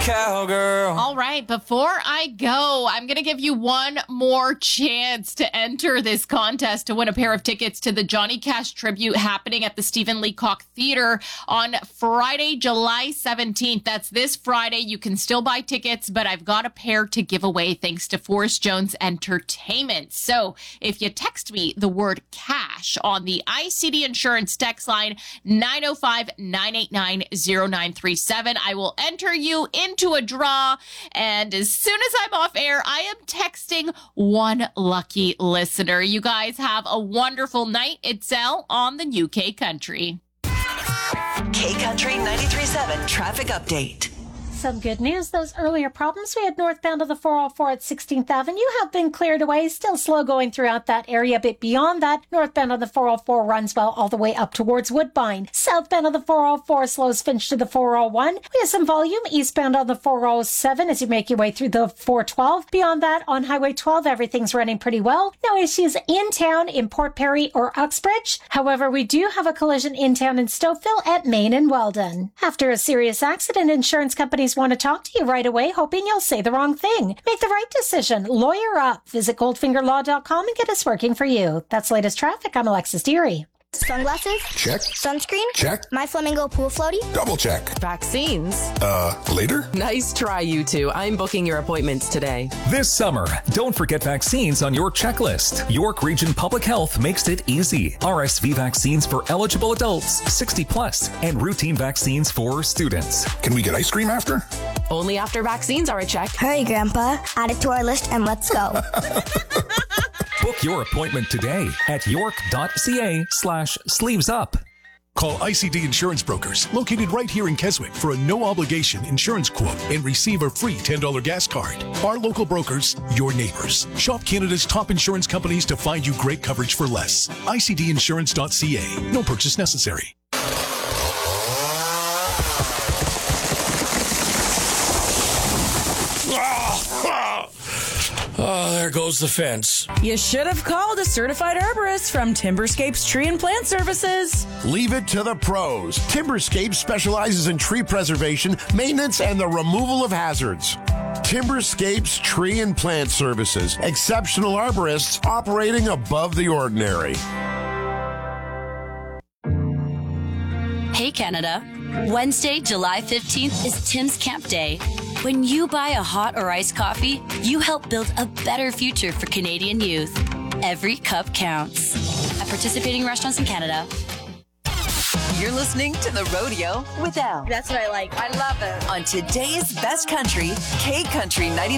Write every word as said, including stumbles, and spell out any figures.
cowgirl. All right, before I go, I'm going to give you one more chance to enter this contest to win a pair of tickets to the Johnny Cash tribute happening at the Stephen Leacock Theater on Friday, July seventeenth. That's this Friday. You can still buy tickets, but I've got a pair to give away thanks to Forrest Jones Entertainment. So if you text me the word cash on the I C D Insurance text line nine oh five, nine eight nine, oh nine three seven, I will enter you into a draw. And as soon as I'm off air, I am texting one lucky listener. You guys have a wonderful night. It's Elle on the New K Country. K Country ninety-three point seven traffic update. Some good news. Those earlier problems we had northbound of the four oh four at sixteenth Avenue have been cleared away. Still slow going throughout that area, but beyond that, northbound of the four oh four runs well all the way up towards Woodbine. Southbound of the four oh four slows Finch to the four oh one. We have some volume eastbound on the four oh seven as you make your way through the four twelve. Beyond that, on Highway twelve, everything's running pretty well. No issues in town in Port Perry or Uxbridge. However, we do have a collision in town in Stouffville at Main and Weldon. After a serious accident, insurance companies want to talk to you right away, hoping you'll say the wrong thing. Make the right decision. Lawyer up. Visit goldfinger law dot com and get us working for you. That's latest traffic. I'm Alexis Deary. Sunglasses? Check. Sunscreen? Check. My Flamingo Pool Floaty? Double check. Vaccines? Uh, later? Nice try, you two. I'm booking your appointments today. This summer, don't forget vaccines on your checklist. York Region Public Health makes it easy. R S V vaccines for eligible adults, sixty plus, and routine vaccines for students. Can we get ice cream after? Only after vaccines are a check. Hurry, Grandpa. Add it to our list and let's go. Book your appointment today at york.ca slash sleeves up. Call I C D Insurance Brokers, located right here in Keswick, for a no-obligation insurance quote and receive a free ten dollars gas card. Our local brokers, your neighbors. Shop Canada's top insurance companies to find you great coverage for less. I C D insurance dot C A. No purchase necessary. Oh, there goes the fence. You should have called a certified arborist from Timberscapes Tree and Plant Services. Leave it to the pros. Timberscapes specializes in tree preservation, maintenance, and the removal of hazards. Timberscapes Tree and Plant Services. Exceptional arborists operating above the ordinary. Hey, Canada. Wednesday, July fifteenth is Tim's Camp Day. When you buy a hot or iced coffee, you help build a better future for Canadian youth. Every cup counts. At participating restaurants in Canada. You're listening to The Rodeo with Elle. That's what I like. I love it. On today's best country, K Country ninety.